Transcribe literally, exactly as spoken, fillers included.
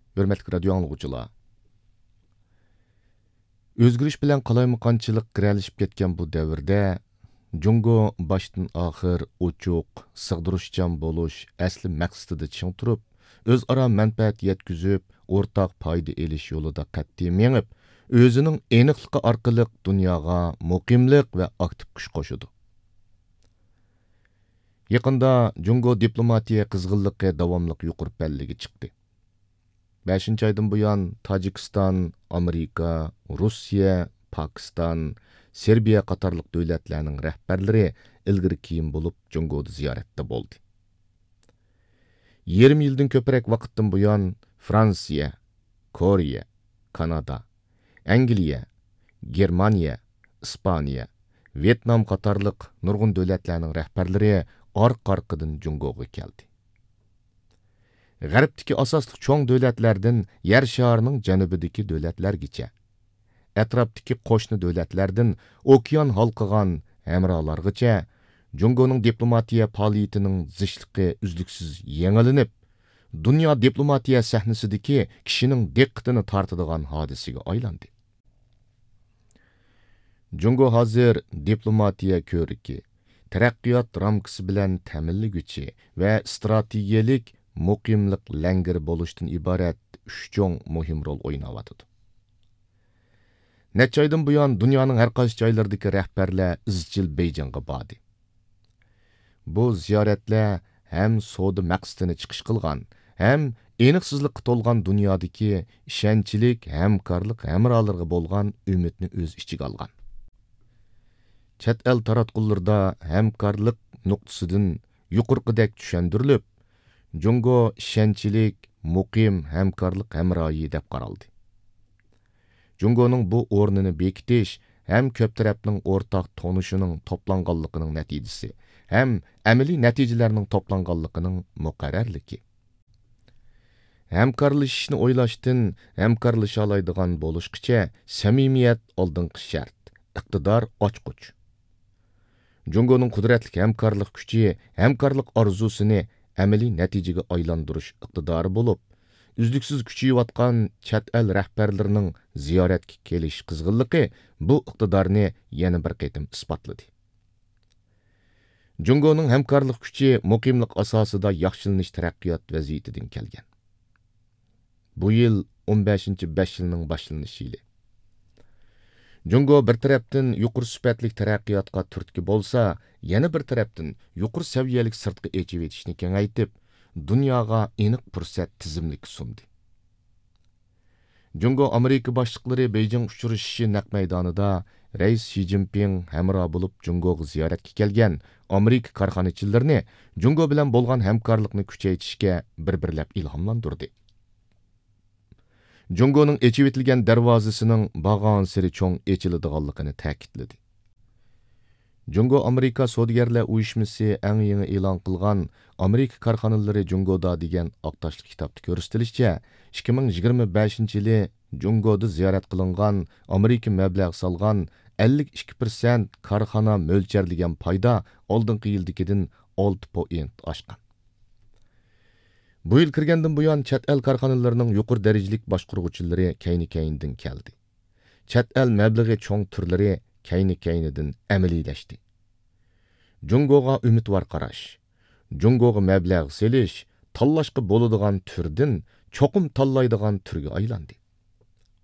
Hörmetli radio anlıqçılar. Özgürüş bilen qalaymaqançılık girəlişip ketken bu devirde, Jungo baştan ahir uçuq, sığdırışcan boluş, asli maqsıdı çiң turup, öz ara menfaat yetküzüp, ortaq payda eliş yolunda qat'iy meňip, özünün eniqlıqı arqılıq dünyaga muqimlik ve aktif kuş qoşudu. Yaqında Jungo diplomatiya qızgınlıqı davamlıq yuqur palligi chiqdi. beshinchi aydan buyon Tojikiston, Amerika, Rossiya, Pokiston, Serbiya qatorliq davlatlarning rahbarlari ilgari kiyim bo'lib Jungoda ziyoratda bo'ldi. yarim yildan ko'proq vaqtdan buyon Fransiya, Koreya, Kanada, Angliya, Germaniya, Ispaniya, Vietnam qatorliq nurg'un davlatlarning rahbarlari orqa-orqadan Jungoga keldi. G'arbdagi asosli cho'ng davlatlardan yer sharining janubidagi davlatlargacha, atrofdagi qo'shni davlatlardan okean halqigan hamrolargacha Jungoning diplomatiya faoliyatining zishligi uzluksiz yangilanib, dunyo diplomatiya sahnasidagi kishining diqqatini tortadigan hodisaga aylandi. Jungo hozir diplomatiya ko'riki, taraqqiyot ramkasi bilan ta'minlaguvchi va strategiyalik muqimlik langiri bo'lishdan iborat uch cho'ng muhim rol o'ynayotdi. Necha oydan buyon dunyoning har qaysi joylaridagi rahbarlar izchil Beyjingga bordi. Bu ziyoratlar ham savdo maqsadini chiqish qilgan, ham aniqsizlikqa to'lgan dunyodagi ishonchlik, hamkorlik hamrolarga bo'lgan umidni o'z ichiga olgan. Chet el taratqularda hamkorlik nuqtasidan yuqorqidek tushundirilib, Jungo ishonchlik, muqim hamkorlik hamroyi deb qaraldi. Jungoning bu o'rnini bekitish ham ko'p tarafning o'rtaq tonushining toplanganligining natijasi, ham amaliy natijalarning toplanganligining muqarrarligi. Hamkorlashishni o'ylashdan hamkorlasha oladigan bo'lishqicha samimiyat oldingi shart, iqtidor ochquch. Jungoning qudratli hamkorlik kuchi, hamkorlik orzusini amaliy natijaga aylantirish iqtidori bo'lib, uzluksiz kuchayotgan chet el rahbarlarining ziyoratga kelish qizg'inligi bu iqtidorni yana bir qatim isbotladi. Jungoning hamkorlik kuchi muqimlik asosida yaxshilanish taraqqiyot vaziyatidan kelgan. Bu yil o'n beshinchi besh yilning boshlanishi yili. Jungo bir tarafdan yuqori sifatli taraqqiyotga turtki bo'lsa, yana bir tarafdan yuqori saviyalik sirtqi echib etishni kengaytib, dunyoga aniq fursat tizimlik sundi. Jungo Amerika boshliqlari Beyjing uchrashishi naq maydonida Rais Xi Jinping hamroh bo'lib Jungoga ziyoratga kelgan Amerika korxonachilarini Jungo bilan bo'lgan hamkorlikni kuchaytirishga bir-birlab ilhomlantirdi. Jungoning echib etilgan darvozasining bag'on siri cho'ng echiladiganligini ta'kidladi. Jungo Amerika Savdogarlar uyushmasi eng yangi e'lon qilgan Amerika korxonalari Jungoda degan oqtoshli kitobda ko'rsatilishicha, ikki ming yigirma beshinchi yili Jungoda ziyorat qilingan Amerika mablag' solgan ellik ikki foiz korxona mo'ljallangan foyda oldingi yildagidan olti foiz oshgan. Bu yil kirgandan buyon chet el korxonalarining yuqori darajalik boshqaruvchilari kayni-kaynidan keldi. Chet el mablag'i cho'ng turlari kayni-kaynidan amaliylashdi. Jungoga umidvor qarash, Jungoga mablag' selish, tanlashga bo'ladigan turdan cho'qim tanlaydigan turga aylandi.